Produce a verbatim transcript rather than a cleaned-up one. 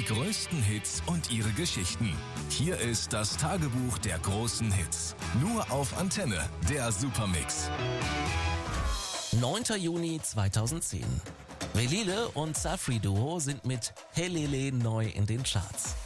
größten Hits und ihre Geschichten. Hier ist das Tagebuch der großen Hits. Nur auf Antenne, der Supermix. neunter Juni zweitausendzehn. Velile und Safri Duo sind mit Helele neu in den Charts.